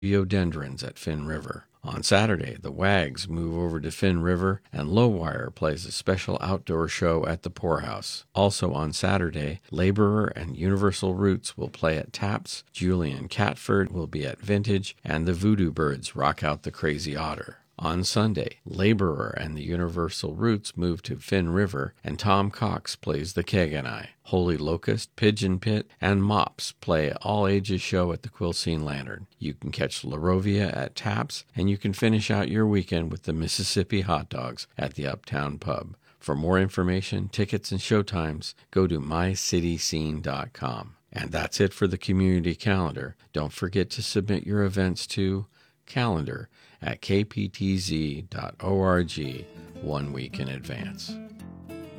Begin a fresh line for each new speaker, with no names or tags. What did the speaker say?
rhododendrons at Finn River. On Saturday, the Wags move over to Finn River, and Lowwire plays a special outdoor show at the Poorhouse. Also on Saturday, Laborer and Universal Roots will play at Taps, Julian Catford will be at Vintage, and the Voodoo Birds rock out the Crazy Otter. On Sunday, Laborer and the Universal Roots move to Finn River, and Tom Cox plays the Keg and I. Holy Locust, Pigeon Pit, and Mops play all-ages show at the Quilcene Lantern. You can catch La Rovia at Taps, and you can finish out your weekend with the Mississippi Hot Dogs at the Uptown Pub. For more information, tickets, and showtimes, go to mycityscene.com. And that's it for the community calendar. Don't forget to submit your events to calendar@kptz.org 1 week in advance.